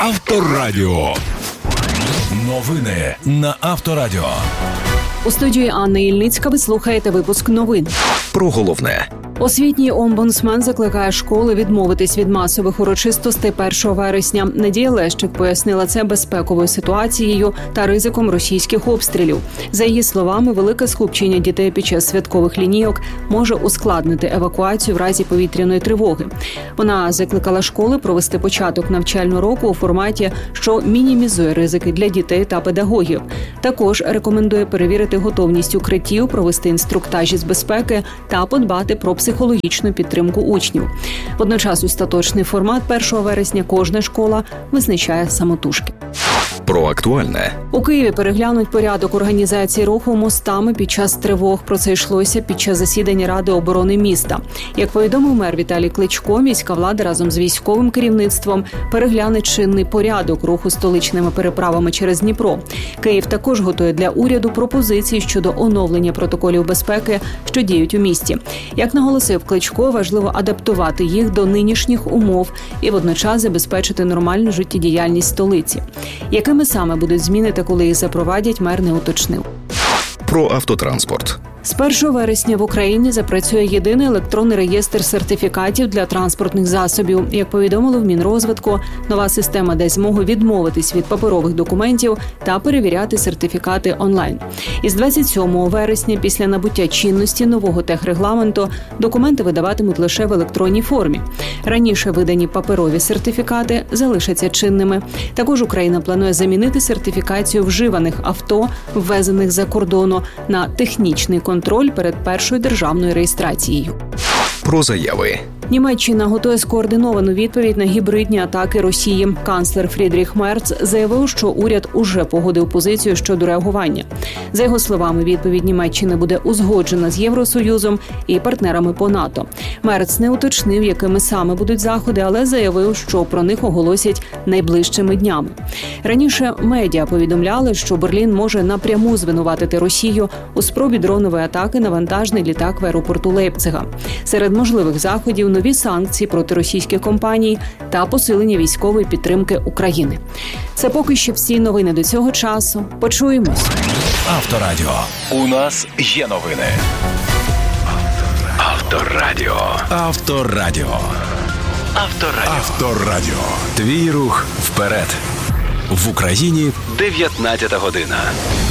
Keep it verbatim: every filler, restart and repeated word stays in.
Авторадіо. Новини на Авторадіо. У студії Анна Ільницька ви слухаєте випуск новин. Про головне. Освітній омбудсмен закликає школи відмовитись від масових урочистостей першого вересня. Надія Лещик пояснила це безпековою ситуацією та ризиком російських обстрілів. За її словами, велике скупчення дітей під час святкових лінійок може ускладнити евакуацію в разі повітряної тривоги. Вона закликала школи провести початок навчального року у форматі, що мінімізує ризики для дітей та педагогів. Також рекомендує перевірити готовність укриттів, провести інструктажі з безпеки та подбати про психологічну підтримку учнів. Водночас остаточний формат першого вересня кожна школа визначає самотужки. Про актуальне. У Києві переглянуть порядок організації руху мостами під час тривог. Про це йшлося під час засідання Ради оборони міста. Як повідомив мер Віталій Кличко, міська влада разом з військовим керівництвом перегляне чинний порядок руху столичними переправами через Дніпро. Київ також готує для уряду пропозиції щодо оновлення протоколів безпеки, що діють у місті. Як наголосив Кличко, важливо адаптувати їх до нинішніх умов і водночас забезпечити нормальну життєдіяльність столиці. Якими саме будуть зміни та коли їх запровадять, мер не уточнив. Про автотранспорт. З першого вересня в Україні запрацює єдиний електронний реєстр сертифікатів для транспортних засобів. Як повідомили в Мінрозвитку, нова система дасть змогу відмовитись від паперових документів та перевіряти сертифікати онлайн. Із двадцять сьомого вересня, після набуття чинності нового техрегламенту, документи видаватимуть лише в електронній формі. Раніше видані паперові сертифікати залишаться чинними. Також Україна планує замінити сертифікацію вживаних авто, ввезених за кордону, на технічний контроль. контроль перед першою державною реєстрацією. Про заяви. Німеччина готує скоординовану відповідь на гібридні атаки Росії. Канцлер Фрідріх Мерц заявив, що уряд уже погодив позицію щодо реагування. За його словами, відповідь Німеччини буде узгоджена з Євросоюзом і партнерами по НАТО. Мерц не уточнив, якими саме будуть заходи, але заявив, що про них оголосять найближчими днями. Раніше медіа повідомляли, що Берлін може напряму звинуватити Росію у спробі дронової атаки на вантажний літак в аеропорту Лейпцига. Серед можливих заходів – нові санкції проти російських компаній та посилення військової підтримки України. Це поки що всі новини до цього часу. Почуємось. Авторадіо. У нас є новини. Авторадіо. Авторадіо. Авторадіо. Авторадіо. Твій рух вперед. В Україні дев'ятнадцята година.